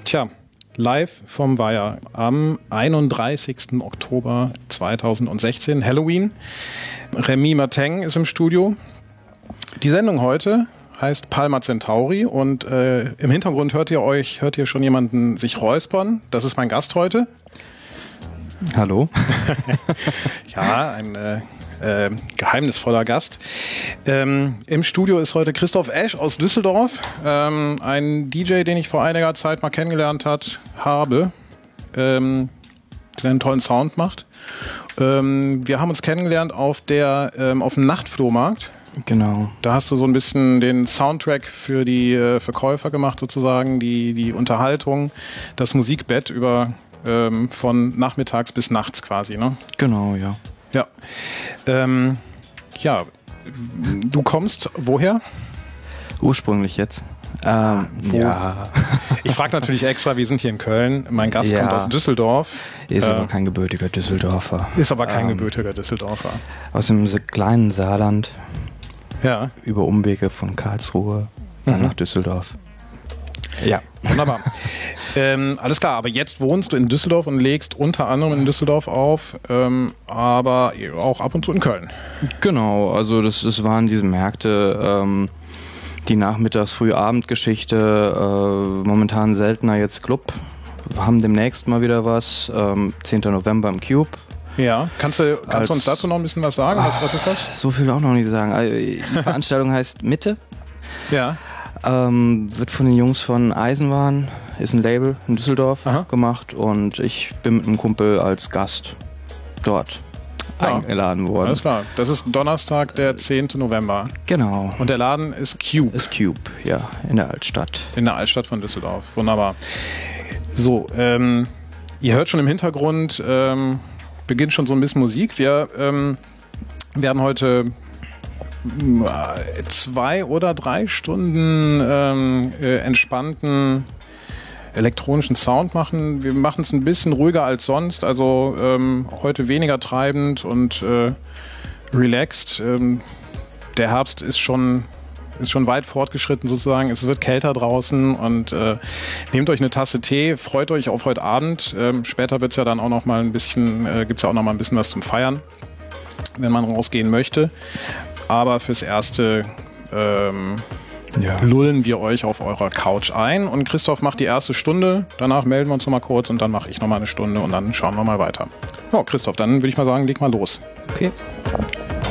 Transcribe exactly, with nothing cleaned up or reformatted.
Tja, live vom Weiher am einunddreißigsten Oktober zweitausendsechzehn, Halloween. Remy Martin ist im Studio. Die Sendung heute heißt Palma Centauri und äh, im Hintergrund hört ihr euch, hört ihr schon jemanden sich räuspern. Das ist mein Gast heute. Hallo. Ja, ein äh, äh, geheimnisvoller Gast. Ähm, Im Studio ist heute Christoph Esch aus Düsseldorf, ähm, ein D J, den ich vor einiger Zeit mal kennengelernt hat, habe, ähm, der einen tollen Sound macht. Ähm, wir haben uns kennengelernt auf der ähm, auf dem Nachtflohmarkt. Genau. Da hast du so ein bisschen den Soundtrack für die äh, Verkäufer gemacht, sozusagen, die, die Unterhaltung, das Musikbett über ähm, von nachmittags bis nachts quasi, ne? Genau, ja. Ja. Ähm, ja, du kommst woher? Ursprünglich jetzt. Ähm, Wo? Ja. Ich frage natürlich extra, wir sind hier in Köln. Mein Gast Ja. kommt aus Düsseldorf. Ist Äh, aber kein gebürtiger Düsseldorfer. Ist aber kein Ähm, gebürtiger Düsseldorfer. Aus dem sa- kleinen Saarland, Ja, über Umwege von Karlsruhe, dann Mhm. nach Düsseldorf. Ja. wunderbar. ähm, alles klar, aber jetzt wohnst du in Düsseldorf und legst unter anderem in Düsseldorf auf, ähm, aber auch ab und zu in Köln. Genau, also das, das waren diese Märkte, ähm, die Nachmittags-, Früh-Abend-Geschichte, äh, momentan seltener jetzt Club. Wir haben demnächst mal wieder was, ähm, zehnten November im Cube. Ja, kannst du, kannst Als- du uns dazu noch ein bisschen was sagen? Was, was ist das? So viel auch noch nicht sagen. Also, die Veranstaltung heißt Mitte. Ja. Ähm, wird von den Jungs von Eisenwahn, ist ein Label in Düsseldorf Aha. gemacht und ich bin mit einem Kumpel als Gast dort Ja. eingeladen worden. Alles klar. Das ist Donnerstag, der zehnten November. Genau. Und der Laden ist Cube Ist Cube, ja, in der Altstadt. in der Altstadt von Düsseldorf. Wunderbar. So, ähm, ihr hört schon im Hintergrund, ähm, beginnt schon so ein bisschen Musik. Wir ähm, werden heute äh, zwei oder drei Stunden ähm, äh, entspannten elektronischen Sound machen. Wir machen es ein bisschen ruhiger als sonst, also ähm, heute weniger treibend und äh, relaxed. Ähm, der Herbst ist schon ist schon weit fortgeschritten sozusagen. Es wird kälter draußen und äh, nehmt euch eine Tasse Tee, freut euch auf heute Abend. Ähm, später wird's ja dann auch noch mal ein bisschen, äh, gibt's ja auch noch mal ein bisschen was zum Feiern, wenn man rausgehen möchte. Aber fürs Erste ähm, Ja. lullen wir euch auf eurer Couch ein und Christoph macht die erste Stunde, danach melden wir uns noch mal kurz und dann mache ich noch mal eine Stunde und dann schauen wir mal weiter. Ja, Christoph, dann würde ich mal sagen, leg mal los. Okay.